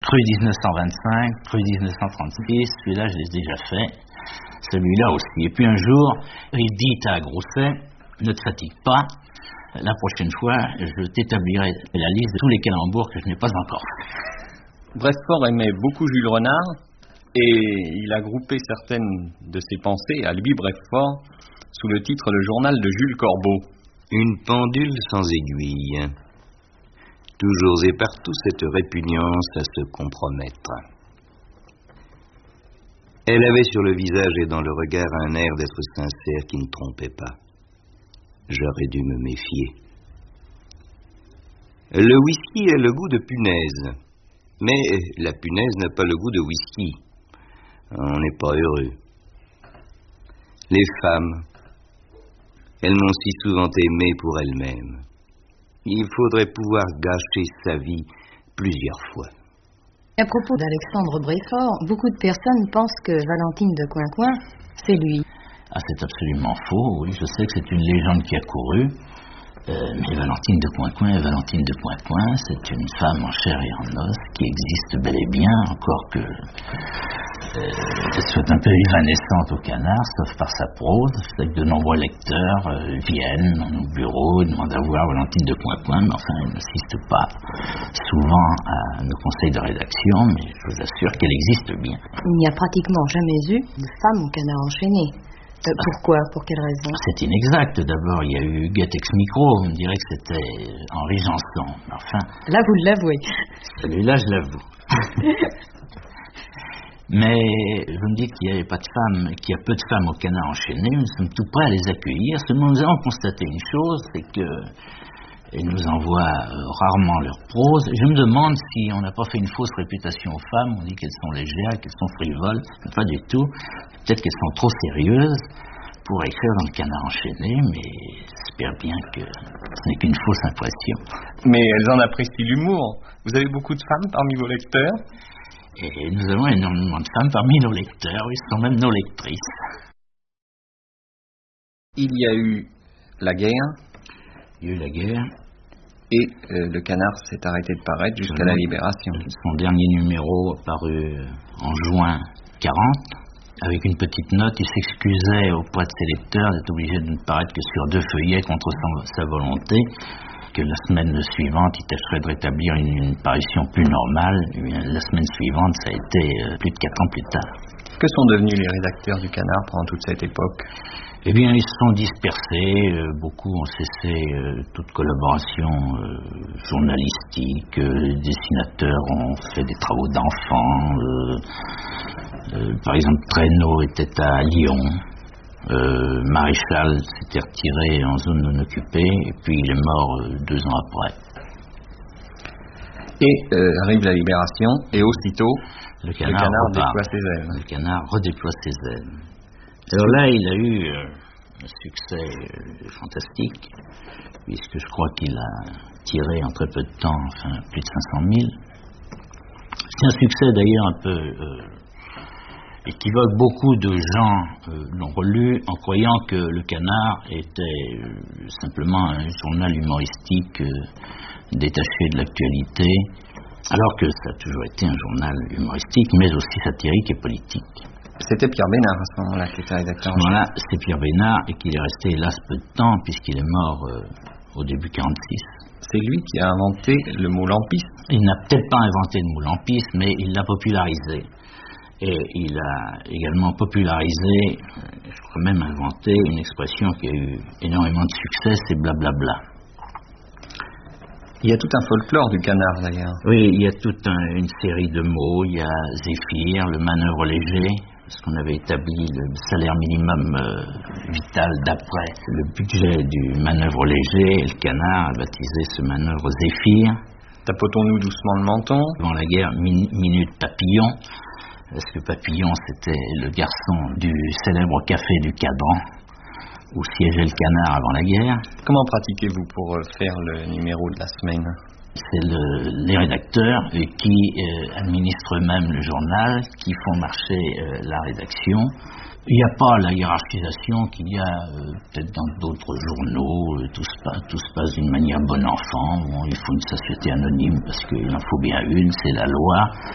Cru 1925, Cru 1936, celui-là je l'ai déjà fait, celui-là aussi. Et puis un jour, il dit à Grousset, ne te fatigue pas, la prochaine fois, je t'établirai la liste de tous les calembours que je n'ai pas encore fait. Breffort aimait beaucoup Jules Renard et il a groupé certaines de ses pensées à lui, Breffort, sous le titre Le journal de Jules Corbeau. Une pendule sans aiguille. Toujours et partout cette répugnance à se compromettre. Elle avait sur le visage et dans le regard un air d'être sincère qui ne trompait pas. J'aurais dû me méfier. Le whisky a le goût de punaise, mais la punaise n'a pas le goût de whisky. On n'est pas heureux. Les femmes, elles m'ont si souvent aimé pour elles-mêmes. Il faudrait pouvoir gâcher sa vie plusieurs fois. À propos d'Alexandre Breffort, beaucoup de personnes pensent que Valentine de Coincoin, c'est lui. Ah, c'est absolument faux, oui, je sais que c'est une légende qui a couru, mais Valentine de Coincoin, c'est une femme en chair et en os qui existe bel et bien, encore que elle soit un peu évanescente au Canard, sauf par sa prose. C'est que de nombreux lecteurs viennent dans nos bureaux, demandent à voir Valentine de Coincoin, mais enfin, elle n'assiste pas souvent à nos conseils de rédaction, mais je vous assure qu'elle existe bien. Il n'y a pratiquement jamais eu de femme au Canard enchaîné. Pourquoi? Pour quelle raison? C'est inexact. D'abord, il y a eu Huguette ex micro. On dirait que c'était Henri Janson. Enfin, là, vous l'avouez. Celui-là, je l'avoue. Mais vous me dites qu'il n'y avait pas de femmes, qu'il y a peu de femmes au Canard enchaîné. Nous sommes tout prêts à les accueillir. Seulement, nous avons constaté une chose, c'est que ils nous envoient rarement leur prose. Je me demande si on n'a pas fait une fausse réputation aux femmes. On dit qu'elles sont légères, qu'elles sont frivoles. Pas du tout. Peut-être qu'elles sont trop sérieuses pour écrire dans le Canard enchaîné, mais j'espère bien que ce n'est qu'une fausse impression. Mais elles en apprécient l'humour. Vous avez beaucoup de femmes parmi vos lecteurs? Et nous avons énormément de femmes parmi nos lecteurs. Oui, ce sont même nos lectrices. Il y a eu la guerre. Il y a eu la guerre. Et le Canard s'est arrêté de paraître jusqu'à la Libération. Son dernier numéro paru en juin 40, avec une petite note. Il s'excusait auprès de ses lecteurs d'être obligé de ne paraître que sur 2 feuillets contre sa volonté, que la semaine suivante, il tâcherait de rétablir une parution plus normale. Et bien, la semaine suivante, ça a été plus de 4 ans plus tard. Que sont devenus les rédacteurs du Canard pendant toute cette époque? Eh bien, ils se sont dispersés, beaucoup ont cessé toute collaboration journalistique, les dessinateurs ont fait des travaux d'enfants, par exemple Traîneau était à Lyon, Maréchal s'était retiré en zone non occupée, et puis il est mort 2 ans après. Et arrive la Libération, et aussitôt, le canard déploie ses ailes. Le Canard redéploie ses ailes. Alors là, il a eu un succès fantastique, puisque je crois qu'il a tiré en très peu de temps, enfin, plus de 500 000. C'est un succès d'ailleurs un peu équivoque. Beaucoup de gens l'ont relu en croyant que Le Canard était simplement un journal humoristique détaché de l'actualité, alors que ça a toujours été un journal humoristique, mais aussi satirique et politique. C'était Pierre Bénard à ce moment-là qui était rédacteur en chef. Voilà, c'est Pierre Bénard, et qu'il est resté hélas peu de temps, puisqu'il est mort au début 46. C'est lui qui a inventé le mot lampisme. Il n'a peut-être pas inventé le mot lampisme, mais il l'a popularisé. Et il a également popularisé, je crois même inventé, une expression qui a eu énormément de succès, c'est blablabla. Il y a tout un folklore du Canard d'ailleurs. Oui, il y a toute une série de mots. Il y a Zéphyr, le manœuvre léger, parce qu'on avait établi le salaire minimum vital d'après le budget du manœuvre léger, et le Canard a baptisé ce manœuvre Zéphyr. Tapotons-nous doucement le menton. Avant la guerre, minute Papillon, parce que Papillon c'était le garçon du célèbre café du Cadran, où siégeait le Canard avant la guerre. Comment pratiquez-vous pour faire le numéro de la semaine? C'est les rédacteurs qui administrent eux-mêmes le journal, qui font marcher la rédaction. Il n'y a pas la hiérarchisation qu'il y a peut-être dans d'autres journaux. Tout se passe d'une manière bon enfant. Bon, il faut une société anonyme parce qu'il en faut bien une, c'est la loi.